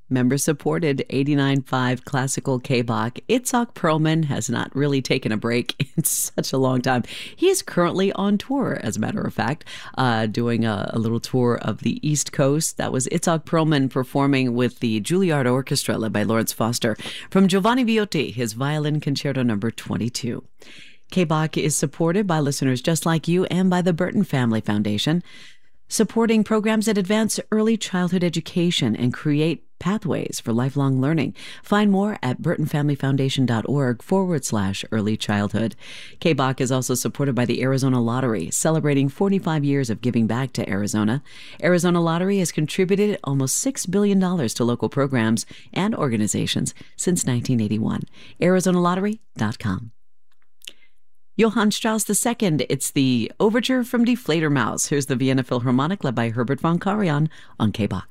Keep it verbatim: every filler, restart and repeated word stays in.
member-supported eighty-nine point five classical K-Bach. Itzhak Perlman has not really taken a break in such a long time. He is currently on tour, as a matter of fact, uh, doing a, a little tour of the East Coast. That was Itzhak Perlman performing with the Juilliard Orchestra led by Lawrence Foster from Giovanni Viotti, his Violin Concerto number twenty-two. K-Bach is supported by listeners just like you and by the Burton Family Foundation, supporting programs that advance early childhood education and create pathways for lifelong learning. Find more at burtonfamilyfoundation.org forward slash early childhood. K-Bach is also supported by the Arizona Lottery, celebrating forty-five years of giving back to Arizona. Arizona Lottery has contributed almost six billion dollars to local programs and organizations since nineteen eighty-one. Arizona Lottery dot com. Johann Strauss the Second. It's the Overture from Die Fledermaus. Here's the Vienna Philharmonic led by Herbert von Karajan on K-Bach.